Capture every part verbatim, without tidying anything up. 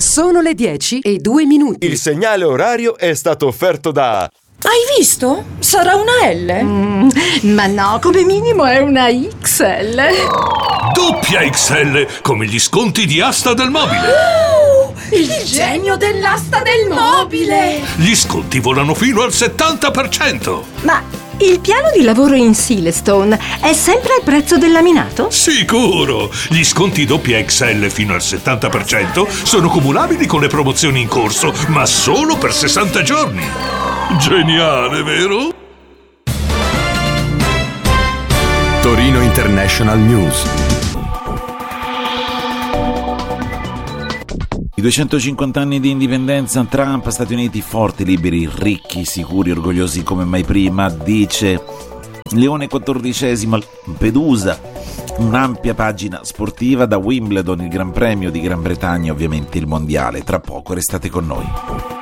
Sono le dieci e due minuti. Il segnale orario è stato offerto da... Hai visto? Sarà una L? Mm, ma no, come minimo è una X L. Doppia X L, come gli sconti di Asta del Mobile. Oh, il, il genio dell'asta del mobile. Gli sconti volano fino al settanta per cento. Ma il piano di lavoro in Silestone è sempre al prezzo del laminato? Sicuro! Gli sconti doppia X L fino al settanta per cento sono cumulabili con le promozioni in corso, ma solo per sessanta giorni. Geniale, vero? Torino International News. I duecentocinquanta anni di indipendenza, Trump, Stati Uniti forti, liberi, ricchi, sicuri, orgogliosi come mai prima, dice Leone quattordicesimo, Lampedusa, un'ampia pagina sportiva da Wimbledon, il Gran Premio di Gran Bretagna, ovviamente il mondiale. Tra poco restate con noi.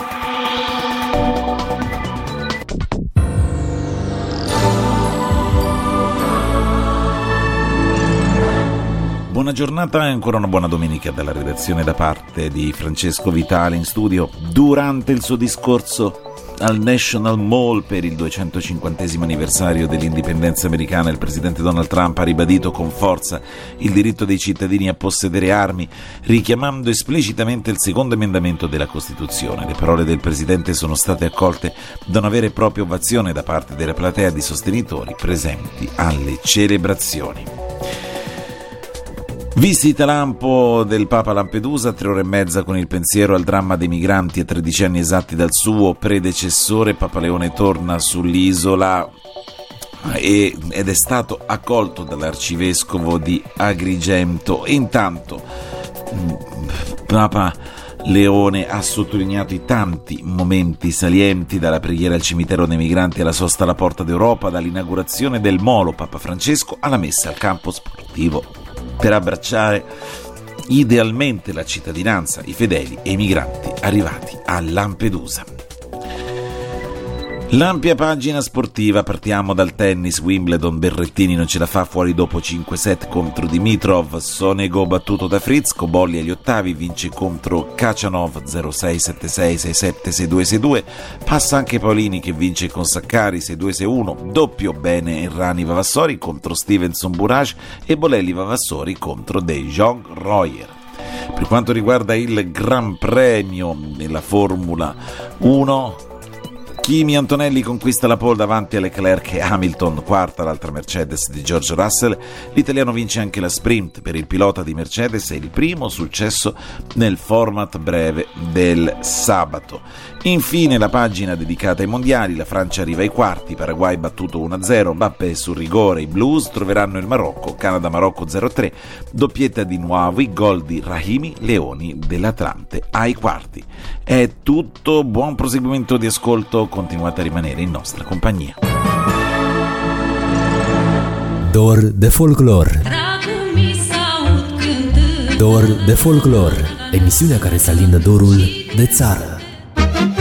Buona giornata e ancora una buona domenica dalla redazione da parte di Francesco Vitale in studio. Durante il suo discorso al National Mall per il duecentocinquantesimo anniversario dell'indipendenza americana, il presidente Donald Trump ha ribadito con forza il diritto dei cittadini a possedere armi, richiamando esplicitamente il secondo emendamento della Costituzione. Le parole del presidente sono state accolte da una vera e propria ovazione da parte della platea di sostenitori presenti alle celebrazioni. Visita lampo del Papa a Lampedusa, tre ore e mezza con il pensiero al dramma dei migranti a tredici anni esatti dal suo predecessore. Papa Leone torna sull'isola e, ed è stato accolto dall'arcivescovo di Agrigento. E intanto Papa Leone ha sottolineato i tanti momenti salienti, dalla preghiera al cimitero dei migranti alla sosta alla Porta d'Europa, dall'inaugurazione del Molo Papa Francesco alla messa al campo sportivo per abbracciare idealmente la cittadinanza, i fedeli e i migranti arrivati a Lampedusa. L'ampia pagina sportiva, partiamo dal tennis. Wimbledon, Berrettini non ce la fa fuori dopo cinque set contro Dimitrov, Sonego battuto da Fritz, Cobolli agli ottavi, vince contro Khachanov zero sei sette sei sei sette sei due sei due, passa anche Paolini che vince con Saccari sei due sei uno, doppio bene Errani Vavassori contro Stevenson Burrage e Bolelli Vavassori contro De Jong Royer. Per quanto riguarda il Gran Premio nella Formula uno, Kimi Antonelli conquista la pole davanti a Leclerc e Hamilton, quarta l'altra Mercedes di George Russell. L'italiano vince anche la sprint per il pilota di Mercedes, è il primo successo nel format breve del sabato. Infine la pagina dedicata ai mondiali, la Francia arriva ai quarti, Paraguay battuto uno a zero, Mbappé sul rigore, i Blues troveranno il Marocco, Canada-Marocco zero a tre, doppietta di Nuovi, gol di Rahimi, Leoni dell'Atlante ai quarti. È tutto, buon proseguimento di ascolto, continuate a rimanere in nostra compagnia. Dor de folclor. Dor de folclor, emisiunea care să alindă dorul de țară.